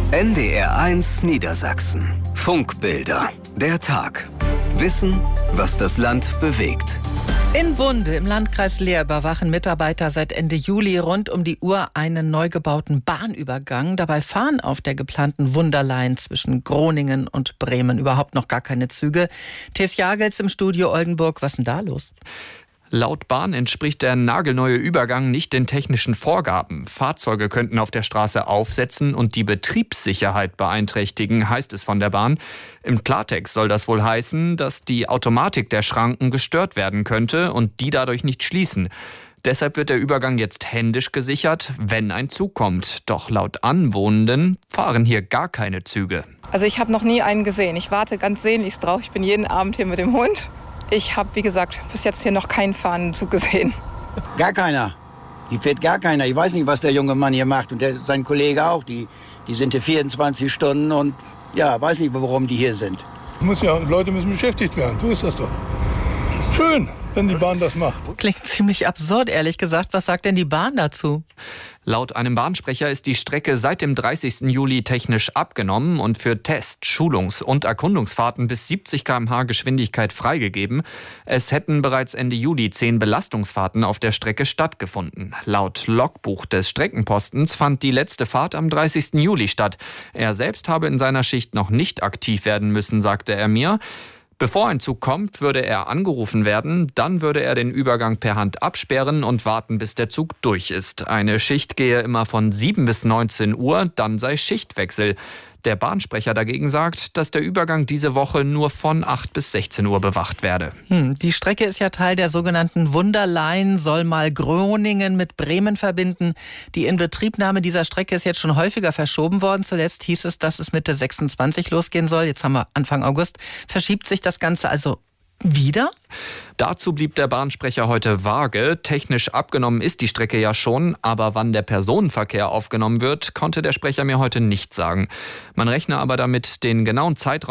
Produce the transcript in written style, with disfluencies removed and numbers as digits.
NDR1 Niedersachsen. Funkbilder. Der Tag. Wissen, was das Land bewegt. In Bunde im Landkreis Leer überwachen Mitarbeiter seit Ende Juli rund um die Uhr einen neu gebauten Bahnübergang. Dabei fahren auf der geplanten Wunderline zwischen Groningen und Bremen überhaupt noch gar keine Züge. Tess Jagels im Studio Oldenburg. Was ist denn da los? Laut Bahn entspricht der nagelneue Übergang nicht den technischen Vorgaben. Fahrzeuge könnten auf der Straße aufsetzen und die Betriebssicherheit beeinträchtigen, heißt es von der Bahn. Im Klartext soll das wohl heißen, dass die Automatik der Schranken gestört werden könnte und die dadurch nicht schließen. Deshalb wird der Übergang jetzt händisch gesichert, wenn ein Zug kommt. Doch laut Anwohnenden fahren hier gar keine Züge. Also ich habe noch nie einen gesehen. Ich warte ganz sehnlichst drauf. Ich bin jeden Abend hier mit dem Hund. Ich habe, wie gesagt, bis jetzt hier noch keinen fahrenden Zug gesehen. Gar keiner. Hier fährt gar keiner. Ich weiß nicht, was der junge Mann hier macht. Und sein Kollege auch. Die sind hier 24 Stunden und ja, weiß nicht, warum die hier sind. Leute müssen beschäftigt werden. So ist das doch. Schön, wenn die Bahn das macht. Klingt ziemlich absurd, ehrlich gesagt. Was sagt denn die Bahn dazu? Laut einem Bahnsprecher ist die Strecke seit dem 30. Juli technisch abgenommen und für Test-, Schulungs- und Erkundungsfahrten bis 70 km/h Geschwindigkeit freigegeben. Es hätten bereits Ende Juli 10 Belastungsfahrten auf der Strecke stattgefunden. Laut Logbuch des Streckenpostens fand die letzte Fahrt am 30. Juli statt. Er selbst habe in seiner Schicht noch nicht aktiv werden müssen, sagte er mir. Bevor ein Zug kommt, würde er angerufen werden, dann würde er den Übergang per Hand absperren und warten, bis der Zug durch ist. Eine Schicht gehe immer von 7 bis 19 Uhr, dann sei Schichtwechsel. Der Bahnsprecher dagegen sagt, dass der Übergang diese Woche nur von 8 bis 16 Uhr bewacht werde. Die Strecke ist ja Teil der sogenannten Wunderline, soll mal Groningen mit Bremen verbinden. Die Inbetriebnahme dieser Strecke ist jetzt schon häufiger verschoben worden. Zuletzt hieß es, dass es Mitte 26 losgehen soll. Jetzt haben wir Anfang August. Verschiebt sich das Ganze also wieder? Dazu blieb der Bahnsprecher heute vage. Technisch abgenommen ist die Strecke ja schon, aber wann der Personenverkehr aufgenommen wird, konnte der Sprecher mir heute nicht sagen. Man rechne aber damit, den genauen Zeitraum